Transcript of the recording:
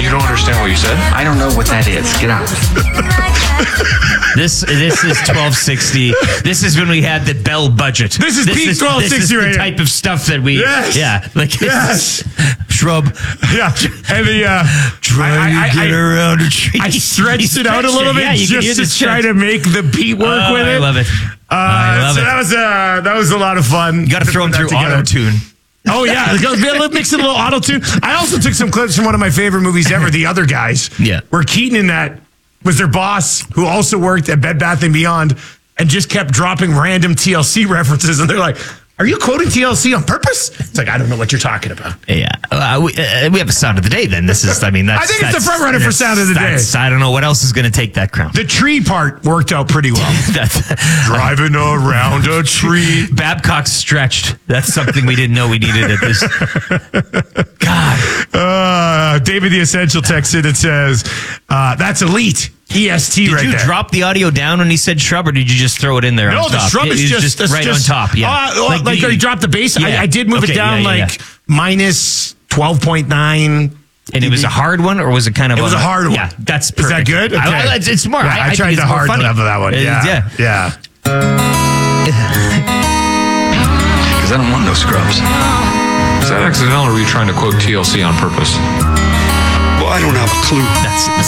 You don't understand what you said? I don't know what that is. Get out. This is 1260. This is when we had the Bell budget. This is peak 1260 This is right the here. type of stuff that we... Yes. Yeah. Like, Yes. Shrub. Yeah. And the around a tree. I stretched it out a little bit just to try to make the beat work with it. I love it. I love it. That was a lot a fun. You got to throw him through auto-tune. Oh, yeah. Mix it a little auto-tune. I also took some clips from one of my favorite movies ever, The Other Guys. Yeah. Where Keaton in that was their boss who also worked at Bed Bath & Beyond and just kept dropping random TLC references. And they're like, are you quoting TLC on purpose? It's like, I don't know what you're talking about. Yeah. We have a sound of the day then. This is, I mean, that's... I think it's the front runner for sound of the day. I don't know what else is going to take that crown. The tree part worked out pretty well. Driving around a tree. Babcock's stretched. That's something we didn't know we needed at this. God. David the Essential texted and says, that's elite. EST right there. Did you drop the audio down when he said shrub, or did you just throw it in there on top? No, the shrub is just right on top. Yeah. Like you dropped the bass. Yeah. I did move it down minus 12.9. And it was a hard one, or was it kind of... It was a hard one. Yeah, that's perfect. Is that good? Okay. It's more... Yeah, I tried the hard level of that one. Yeah. Because I don't want no scrubs. Is that accidental, or were you trying to quote TLC on purpose? Well, I don't have a clue. That's